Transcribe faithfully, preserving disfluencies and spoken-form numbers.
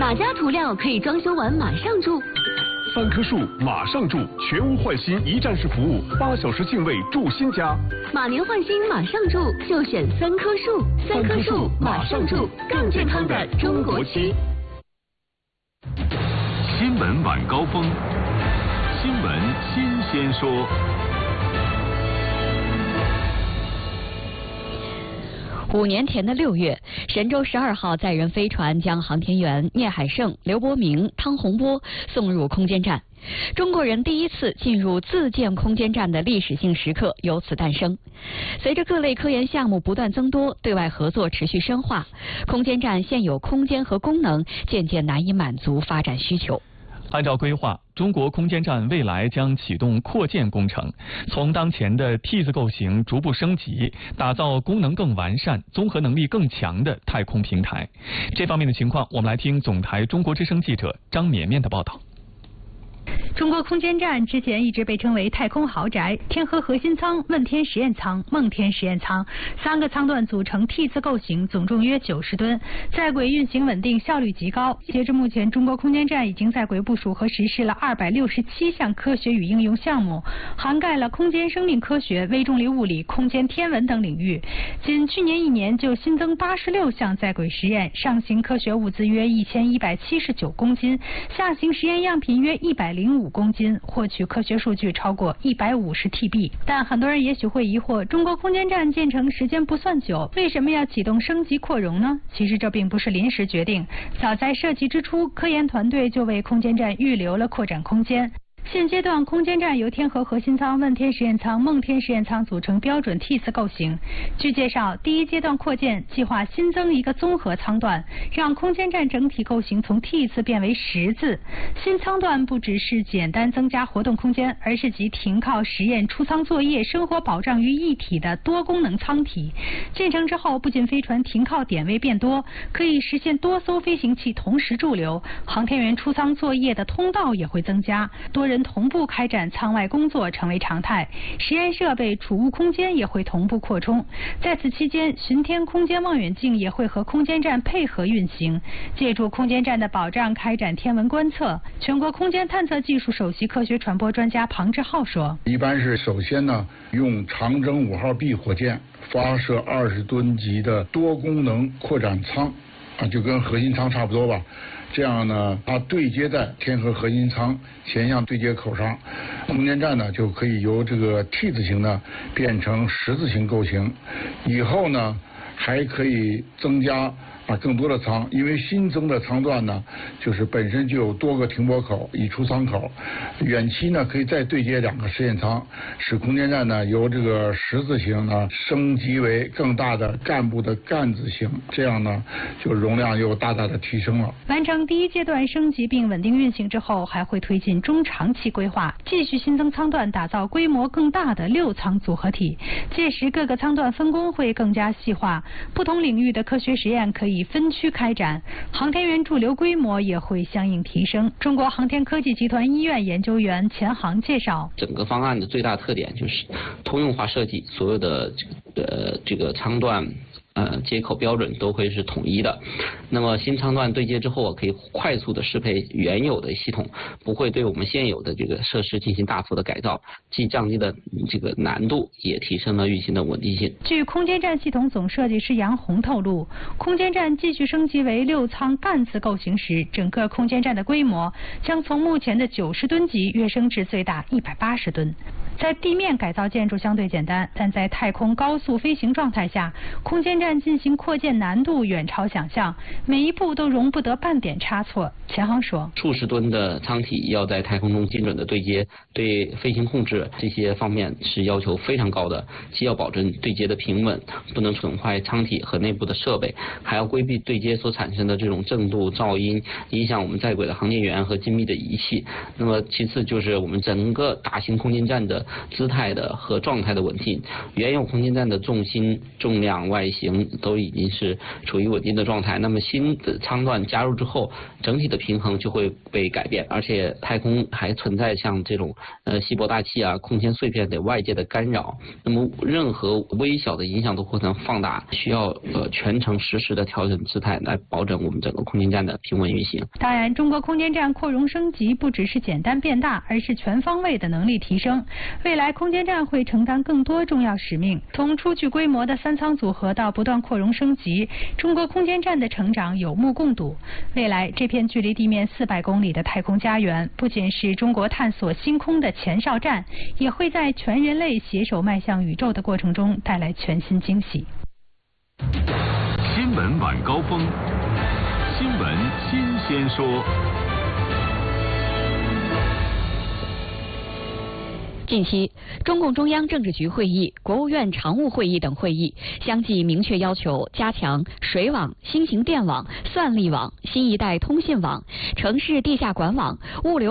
哪家涂料可以装修完马上住？ 三棵树马上住，全屋换新一站式服务，八小时净位住新家。 马年换新马上住，就选三棵树。三棵树马上住，更健康的中国区。 新闻晚高峰，新闻新鲜说。 五年前的六月，神舟十二号载人飞船将航天员聂海胜、刘伯明、汤洪波送入空间站，中国人第一次进入自建空间站的历史性时刻由此诞生。随着各类科研项目不断增多，对外合作持续深化，空间站现有空间和功能渐渐难以满足发展需求。 按照规划，中国空间站未来将启动扩建工程，从当前的 T 字构型逐步升级，打造功能更完善、综合能力更强的太空平台。这方面的情况，我们来听总台中国之声记者张绵绵的报道。 中国空间站之前一直被称为太空豪宅，天河核心舱、问天实验舱、梦天实验舱三个舱段组成 T 字构型，总重约九十吨，在轨运行稳定，效率极高。截至目前，中国空间站已经在轨部署和实施了二百六十七项科学与应用项目，涵盖了空间生命科学、微重力物理、空间天文等领域。仅去年一年就新增八十六项在轨实验，上行科学物资约一千一百七十九公斤，下行实验样品约一百零五公斤，获取科学数据超过一百五十 T B。 但很多人也许会疑惑，中国空间站建成时间不算久，为什么要启动升级扩容呢？其实这并不是临时决定，早在设计之初，科研团队就为空间站预留了扩展空间。现阶段，空间站由天河核心舱、问天实验舱、梦天实验舱组成标准 T 字构型。据介绍，第一阶段扩建计划新增一个综合舱段，让空间站整体构型从 T 字变为十字。新舱段不只是简单增加活动空间，而是集停靠、实验、出舱作业、生活保障于一体的多功能舱体。建成之后，不仅飞船停靠点位变多，可以实现多艘飞行器同时驻留，航天员出舱作业的通道也会增加，多人同步开展舱外工作成为常态，实验设备、储物空间也会同步扩充。在此期间，巡天空间望远镜也会和空间站配合运行，借助空间站的保障开展天文观测。全国空间探测技术首席科学传播专家庞志浩说：“ 一般是首先呢，用长征五号 B 火箭发射二十吨级的多功能扩展舱，啊，就跟核心舱差不多吧。”这样呢，它对接在天河核心舱前向对接口上，空间站呢就可以由这个 T 字形呢变成十字形构型。以后呢，还可以增加啊更多的舱，因为新增的舱段呢，就是本身就有多个停泊口、已出舱口，远期呢可以再对接两个实验舱，使空间站呢由这个十字形呢升级为更大的干部的干字形，这样呢就容量又大大的提升了。 完成第一阶段升级并稳定运行之后，还会推进中长期规划，继续新增舱段，打造规模更大的六舱组合体。届时各个舱段分工会更加细化，不同领域的科学实验可以分区开展，航天员驻留规模也会相应提升。中国航天科技集团医院研究员钱航介绍， 整个方案的最大特点就是通用化设计，所有的这个呃这个舱段呃接口标准都会是统一的。那么新舱段对接之后，可以快速的适配原有的系统，不会对我们现有的这个设施进行大幅的改造，既降低了这个难度，也提升了运行的稳定性。 据空间站系统总设计师杨红透露，空间站继续升级为六舱干字构型时，整个空间站的规模将从目前的九十吨级跃升至最大一百八十吨。在地面改造建筑相对简单，但在太空高速飞行状态下，空间站进行扩建难度远超想象，每一步都容不得半点差错。钱航说， 数十吨的舱体要在太空中精准的对接，对飞行控制这些方面是要求非常高的，既要保证对接的平稳，不能损坏舱体和内部的设备，还要规避对接所产生的这种震度、噪音，影响我们在轨的航天员和精密的仪器。那么其次就是我们整个大型空间站的姿态的和状态的稳定。原有空间站的重心、重量、外形都已经是处于稳定的状态，那么新的舱段加入之后，整体的平衡就会被改变，而且太空还存在像这种呃稀薄大气啊、空间碎片等外界的干扰，那么任何微小的影响都会能放大，需要呃全程实时的调整姿态来保证我们整个空间站的平稳运行。 当然，中国空间站扩容升级不只是简单变大，而是全方位的能力提升。未来空间站会承担更多重要使命，从初具规模的三舱组合到不断扩容升级，中国空间站的成长有目共睹。未来这片距离地面四百公里的太空家园，不仅是中国探索星空的前哨站，也会在全人类携手迈向宇宙的过程中带来全新惊喜。 新闻晚高峰，新闻新鲜说。 近期，中共中央政治局会议、国务院常务会议等会议相继明确要求加强水网、新型电网、算力网、新一代通信网、城市地下管网、物流